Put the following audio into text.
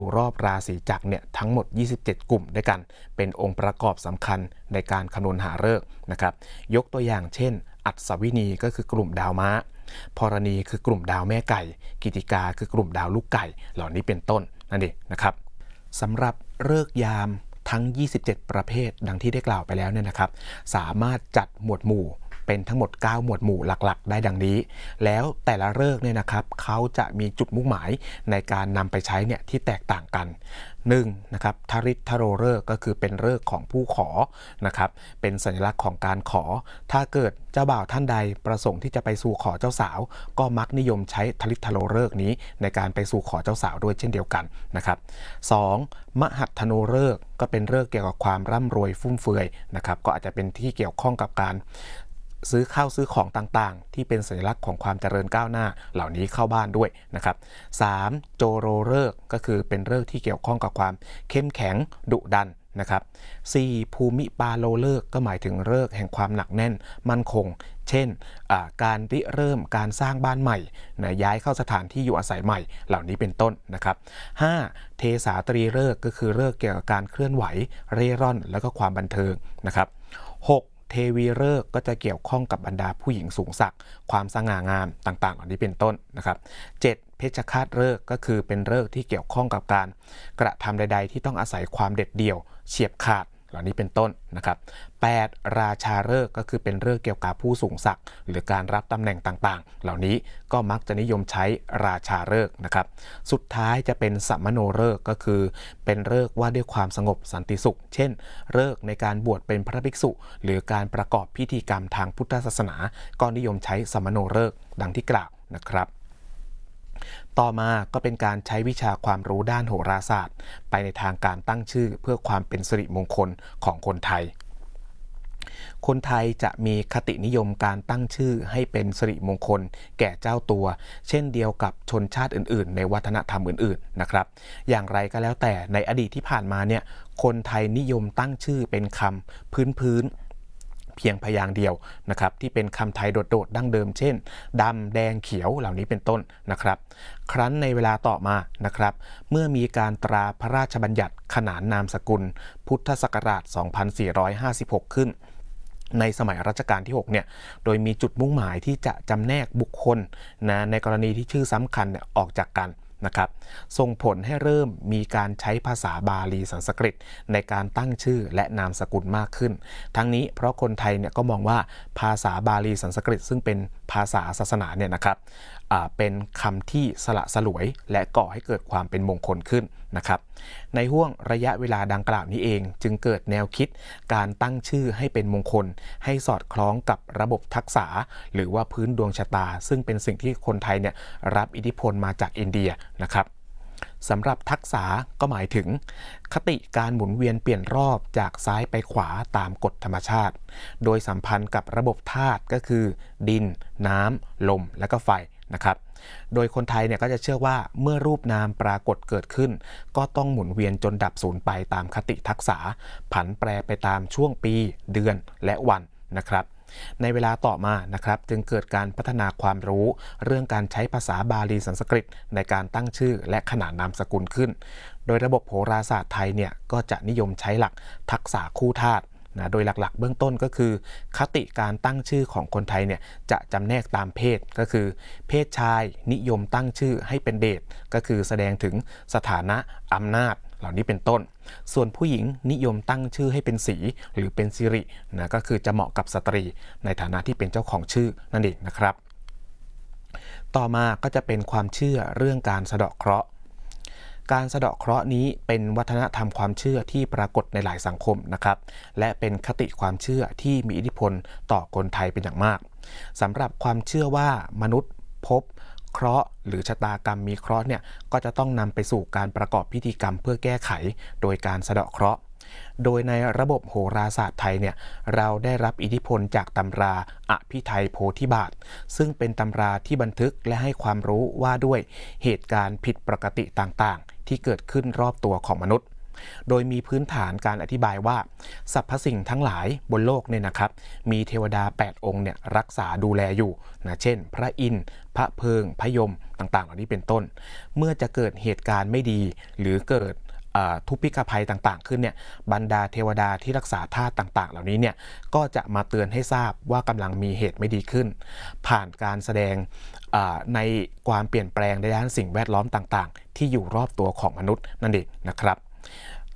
รอบราศีจักรเนี่ยทั้งหมด27กลุ่มด้วยกันเป็นองค์ประกอบสำคัญในการคำนวณหาฤกษ์นะครับยกตัวอย่างเช่นอัศวินีก็คือกลุ่มดาวม้าพรณีคือกลุ่มดาวแม่ไก่กิติกาคือกลุ่มดาวลูกไก่เหล่านี้เป็นต้นนั่นเองนะครับสำหรับฤกษ์ยามทั้ง27ประเภทดังที่ได้กล่าวไปแล้วเนี่ยนะครับสามารถจัดหมวดหมู่เป็นทั้งหมด9หมวดหมู่หลักๆได้ดังนี้แล้วแต่ละฤกษ์เนี่ยนะครับเขาจะมีจุดมุ่งหมายในการนำไปใช้เนี่ยที่แตกต่างกัน1นะครับทริทโรฤกษ์ก็คือเป็นฤกษ์ของผู้ขอนะครับเป็นสัญลักษณ์ของการขอถ้าเกิดเจ้าบ่าวท่านใดประสงค์ที่จะไปสู่ขอเจ้าสาวก็มักนิยมใช้ทริทโรฤกษ์นี้ในการไปสู่ขอเจ้าสาวด้วยเช่นเดียวกันนะครับ2มหัตถโนฤกษ์ก็เป็นฤกษ์เกี่ยวกับความร่ำรวยฟุ่มเฟือยนะครับก็อาจจะเป็นที่เกี่ยวข้องกับการซื้อข้าวซื้อของต่างๆที่เป็นสัญลักษณ์ของความเจริญก้าวหน้าเหล่านี้เข้าบ้านด้วยนะครับ3โจโรฤกษ์ก็คือเป็นฤกษ์ที่เกี่ยวข้องกับความเข้มแข็งดุดันนะครับ4ภูมิปาโลฤกษ์ก็หมายถึงฤกษ์แห่งความหนักแน่นมั่นคงเช่นการริเริ่มการสร้างบ้านใหม่นะย้ายเข้าสถานที่อยู่อาศัยใหม่เหล่านี้เป็นต้นนะครับ5เทสาตรีฤกษ์ก็คือฤกษ์เกี่ยวกับการเคลื่อนไหวเร่ร่อนแล้วก็ความบันเทิงนะครับ6เทวีฤกษ์ก็จะเกี่ยวข้องกับบรรดาผู้หญิงสูงศักดิ์ความสง่างามต่างๆเหล่านี้เป็นต้นนะครับ7เพชฌฆาตฤกษ์ก็คือเป็นฤกษ์ที่เกี่ยวข้องกับการกระทำใดๆที่ต้องอาศัยความเด็ดเดี่ยวเฉียบขาดเหล่านี้เป็นต้นนะครับ8ราชาฤกษ์ก็คือเป็นฤกษ์เกี่ยวกับผู้สูงศักดิ์หรือการรับตำแหน่งต่างๆเหล่านี้ก็มักจะนิยมใช้ราชาฤกษ์นะครับสุดท้ายจะเป็นสัมมโนฤกษ์ก็คือเป็นฤกษ์ว่าด้วยความสงบสันติสุขเช่นฤกษ์ในการบวชเป็นพระภิกษุหรือการประกอบพิธีกรรมทางพุทธศาสนาก็นิยมใช้สัมมโนฤกษ์ดังที่กล่าวนะครับต่อมาก็เป็นการใช้วิชาความรู้ด้านโหราศาสตร์ไปในทางการตั้งชื่อเพื่อความเป็นสิริมงคลของคนไทยคนไทยจะมีคตินิยมการตั้งชื่อให้เป็นสิริมงคลแก่เจ้าตัวเช่นเดียวกับชนชาติอื่นๆในวัฒนธรรมอื่นๆนะครับอย่างไรก็แล้วแต่ในอดีตที่ผ่านมาเนี่ยคนไทยนิยมตั้งชื่อเป็นคำพื้นเพียงพยางค์เดียวนะครับที่เป็นคำไทยโดดๆดั้งเดิมเช่นดำแดงเขียวเหล่านี้เป็นต้นนะครับครั้นในเวลาต่อมานะครับเมื่อมีการตราพระราชบัญญัติขนานนามสกุลพุทธศักราช 2456 ขึ้นในสมัยรัชกาลที่6เนี่ยโดยมีจุดมุ่งหมายที่จะจำแนกบุคคลนะในกรณีที่ชื่อสำคัญเนี่ยออกจากกันนะครับส่งผลให้เริ่มมีการใช้ภาษาบาลีสันสกฤตในการตั้งชื่อและนามสกุลมากขึ้นทั้งนี้เพราะคนไทยเนี่ยก็มองว่าภาษาบาลีสันสกฤตซึ่งเป็นภาษาศาสนาเนี่ยนะครับเป็นคำที่สละสลวยและก่อให้เกิดความเป็นมงคลขึ้นนะครับในห่วงระยะเวลาดังกล่าวนี้เองจึงเกิดแนวคิดการตั้งชื่อให้เป็นมงคลให้สอดคล้องกับระบบทักษะหรือว่าพื้นดวงชะตาซึ่งเป็นสิ่งที่คนไทยเนี่ยรับอิทธิพลมาจากอินเดียนะครับสำหรับทักษะก็หมายถึงคติการหมุนเวียนเปลี่ยนรอบจากซ้ายไปขวาตามกฎธรรมชาติโดยสัมพันธ์กับระบบธาตุก็คือดินน้ำลมและก็ไฟนะครับโดยคนไทยเนี่ยก็จะเชื่อว่าเมื่อรูปนามปรากฏเกิดขึ้นก็ต้องหมุนเวียนจนดับสูญไปตามคติทักษะผันแปรไปตามช่วงปีเดือนและวันนะครับในเวลาต่อมานะครับจึงเกิดการพัฒนาความรู้เรื่องการใช้ภาษาบาลีสันสกฤตในการตั้งชื่อและขนานนามสกุลขึ้นโดยระบบโหราศาสตร์ไทยเนี่ยก็จะนิยมใช้หลักทักษะคู่ธาตุนะโดยหลักๆเบื้องต้นก็คือคติการตั้งชื่อของคนไทยเนี่ยจะจำแนกตามเพศก็คือเพศชายนิยมตั้งชื่อให้เป็นเดชก็คือแสดงถึงสถานะอำนาจเหล่านี้เป็นต้นส่วนผู้หญิงนิยมตั้งชื่อให้เป็นศรีหรือเป็นสิรินะก็คือจะเหมาะกับสตรีในฐานะที่เป็นเจ้าของชื่อนั่นเองนะครับต่อมาก็จะเป็นความเชื่อเรื่องการสะเดาะเคราะห์การสะเดาะเคราะห์นี้เป็นวัฒนธรรมความเชื่อที่ปรากฏในหลายสังคมนะครับและเป็นคติความเชื่อที่มีอิทธิพลต่อคนไทยเป็นอย่างมากสำหรับความเชื่อว่ามนุษย์พบเคราะห์หรือชะตากรรมมีเคราะห์เนี่ยก็จะต้องนำไปสู่การประกอบพิธีกรรมเพื่อแก้ไขโดยการสะเดาะเคราะห์โดยในระบบโหราศาสตร์ไทยเนี่ยเราได้รับอิทธิพลจากตำราอภิไทยโพธิบาทซึ่งเป็นตำราที่บันทึกและให้ความรู้ว่าด้วยเหตุการณ์ผิดปกติต่างๆที่เกิดขึ้นรอบตัวของมนุษย์โดยมีพื้นฐานการอธิบายว่าสรรพสิ่งทั้งหลายบนโลกเนี่ยนะครับมีเทวดา8องค์เนี่ยรักษาดูแลอยู่นะเช่นพระอินทร์พระเพิงพระยมต่างๆเหล่านี้เป็นต้นเมื่อจะเกิดเหตุการณ์ไม่ดีหรือเกิดทุพพิกภัยต่างๆขึ้นเนี่ยบรรดาเทวดาที่รักษาธาตุต่างๆเหล่านี้เนี่ยก็จะมาเตือนให้ทราบว่ากำลังมีเหตุไม่ดีขึ้นผ่านการแสดงในความเปลี่ยนแปลงในด้านสิ่งแวดล้อมต่างๆที่อยู่รอบตัวของมนุษย์นั่นเองนะครับ